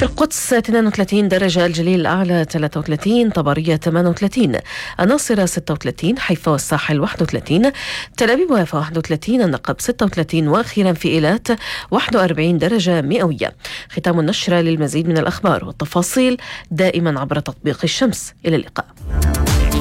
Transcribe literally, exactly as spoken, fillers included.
في القدس اثنين وثلاثين درجة، الجليل الأعلى ثلاثة وثلاثين، طبرية ثمانية وثلاثين، الناصرة ستة وثلاثين، حيفا والساحل واحد وثلاثين، تل أبيب ويافا واحد وثلاثين، النقب ستة وثلاثين، وأخيرا في إيلات واحد وأربعين درجة مئوية. ختام النشرة. للمزيد من الأخبار والتفاصيل دائما عبر تطبيق الشمس. إلى اللقاء.